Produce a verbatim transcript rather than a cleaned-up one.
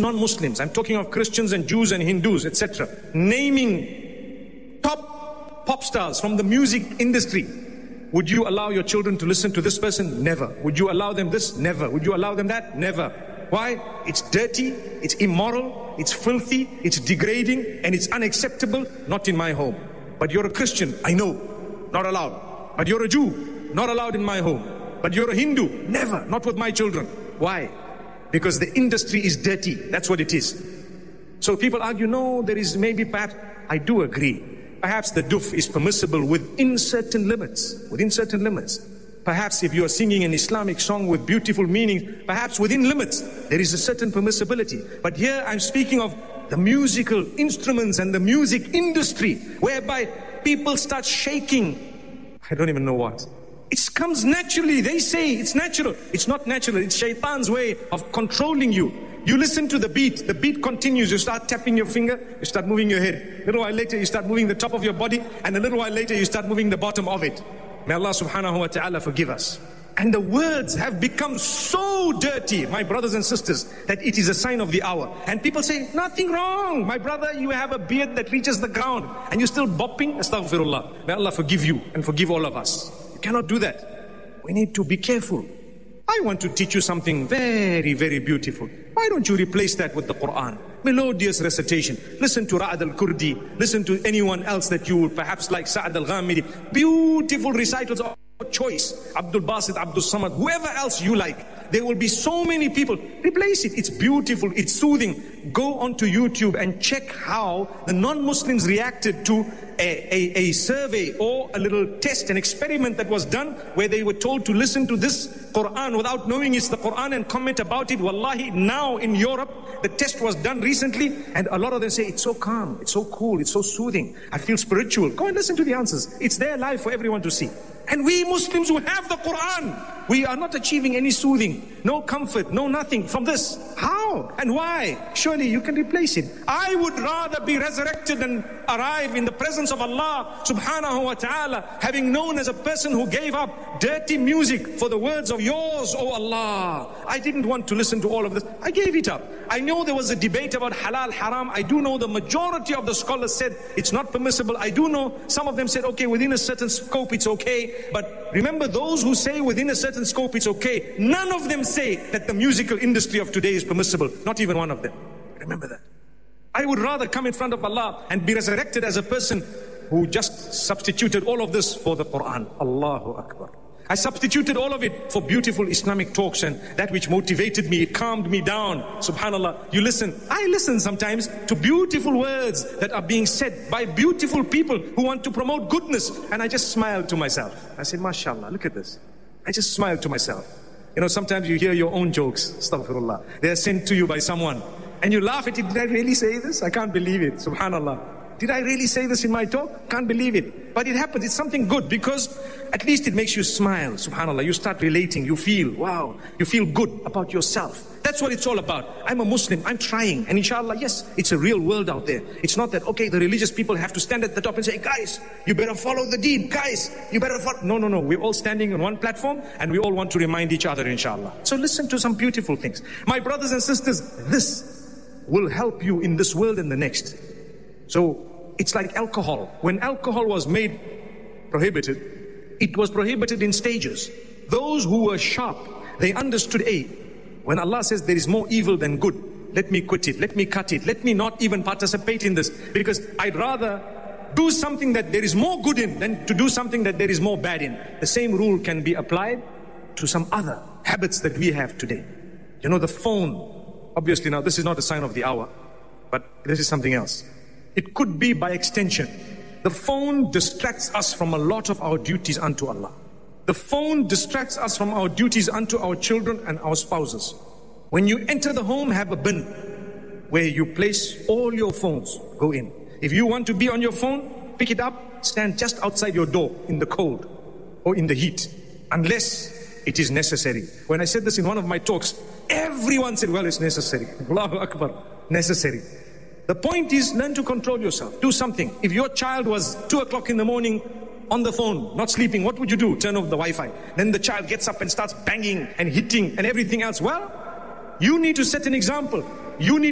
non-Muslims, I'm talking of Christians and Jews and Hindus, et cetera, naming top pop stars from the music industry, would you allow your children to listen to this person? Never. Would you allow them this? Never. Would you allow them that? Never. Why? It's dirty, it's immoral, it's filthy, it's degrading, and it's unacceptable. Not in my home. But you're a Christian, I know, not allowed. But you're a Jew, not allowed in my home. But you're a Hindu, never, not with my children. Why? Because the industry is dirty, that's what it is. So people argue, no, there is maybe perhaps, I do agree. Perhaps the duf is permissible within certain limits, within certain limits. Perhaps if you are singing an Islamic song with beautiful meanings, perhaps within limits, there is a certain permissibility. But here I'm speaking of the musical instruments and the music industry, whereby people start shaking. I don't even know what. It comes naturally. They say it's natural. It's not natural. It's shaitan's way of controlling you. You listen to the beat. The beat continues. You start tapping your finger. You start moving your head. A little while later, you start moving the top of your body. And a little while later, you start moving the bottom of it. May Allah subhanahu wa ta'ala forgive us. And the words have become so dirty, my brothers and sisters, that it is a sign of the hour. And people say, nothing wrong. My brother, you have a beard that reaches the ground. And you're still bopping. Astaghfirullah. May Allah forgive you and forgive all of us. You cannot do that. We need to be careful. I want to teach you something very, very beautiful. Why don't you replace that with the Quran? Melodious recitation. Listen to Ra'ad al-Kurdi. Listen to anyone else that you would perhaps like, Sa'ad al-Ghamidi. Beautiful recitals of choice. Abdul Basit, Abdul Samad, whoever else you like. There will be so many people. Replace it. It's beautiful. It's soothing. Go onto YouTube and check how the non-Muslims reacted to a, a, a survey or a little test, an experiment that was done where they were told to listen to this Quran without knowing it's the Quran and comment about it. Wallahi, now in Europe, the test was done recently and a lot of them say, it's so calm, it's so cool, it's so soothing. I feel spiritual. Go and listen to the answers. It's there live for everyone to see. And we Muslims who have the Quran, we are not achieving any soothing, no comfort, no nothing from this. How and why? Surely you can replace it. I would rather be resurrected and arrive in the presence of Allah subhanahu wa ta'ala, having known as a person who gave up dirty music for the words of yours, oh Allah. I didn't want to listen to all of this. I gave it up. I know there was a debate about halal, haram. I do know the majority of the scholars said it's not permissible. I do know some of them said, okay, within a certain scope it's okay. But remember, those who say within a certain scope it's okay, none of them say that the musical industry of today is permissible. Not even one of them. Remember that. I would rather come in front of Allah and be resurrected as a person who just substituted all of this for the Quran. Allahu Akbar. I substituted all of it for beautiful Islamic talks and that which motivated me, it calmed me down. Subhanallah, you listen. I listen sometimes to beautiful words that are being said by beautiful people who want to promote goodness. And I just smiled to myself. I said, MashaAllah, look at this. I just smiled to myself. You know, sometimes you hear your own jokes. Astaghfirullah. They are sent to you by someone. And you laugh at it. Did I really say this? I can't believe it. Subhanallah. Did I really say this in my talk? Can't believe it. But it happens. It's something good because at least it makes you smile. Subhanallah. You start relating. You feel, wow. You feel good about yourself. That's what it's all about. I'm a Muslim. I'm trying. And inshallah, yes, it's a real world out there. It's not that, okay, the religious people have to stand at the top and say, guys, you better follow the deen. Guys, you better follow. No, no, no. We're all standing on one platform and we all want to remind each other, inshallah. So listen to some beautiful things. My brothers and sisters, this will help you in this world and the next. So it's like alcohol. When alcohol was made prohibited, it was prohibited in stages. Those who were sharp, they understood, hey, when Allah says there is more evil than good, let me quit it, let me cut it, let me not even participate in this, because I'd rather do something that there is more good in than to do something that there is more bad in. The same rule can be applied to some other habits that we have today. You know, the phone. Obviously now this is not a sign of the hour, but this is something else. It could be by extension. The phone distracts us from a lot of our duties unto Allah. The phone distracts us from our duties unto our children and our spouses. When you enter the home, have a bin where you place all your phones. Go in. If you want to be on your phone, pick it up, stand just outside your door in the cold or in the heat, unless it is necessary. When I said this in one of my talks, everyone said, well, it's necessary. Allahu Akbar. Necessary. The point is, learn to control yourself. Do something. If your child was two o'clock in the morning on the phone, not sleeping, what would you do? Turn off the Wi-Fi. Then the child gets up and starts banging and hitting and everything else. Well, you need to set an example. You need